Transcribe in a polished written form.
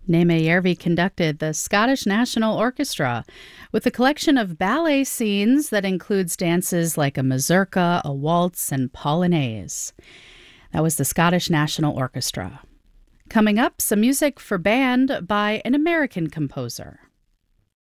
Neme Järvi conducted the Scottish National Orchestra with a collection of ballet scenes that includes dances like a mazurka, a waltz, and polonaise. That was the Scottish National Orchestra. Coming up, some music for band by an American composer.